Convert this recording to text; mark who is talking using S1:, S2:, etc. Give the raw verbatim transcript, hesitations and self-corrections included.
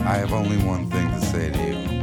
S1: I have only one thing to say to you.